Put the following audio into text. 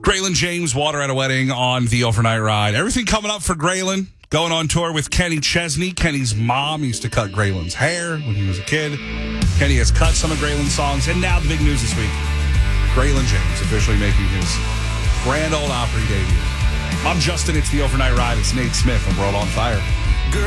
Graylin James, Water at a Wedding on the Overnight Ride. Everything coming up for Graylin. Going on tour with Kenny Chesney. Kenny's mom used to cut Graylin's hair when he was a kid. Kenny has cut some of Graylin's songs. And now the big news this week. Graylin James officially making his Grand Ole Opry debut. I'm Justin. It's the Overnight Ride. It's Nate Smith from World on Fire.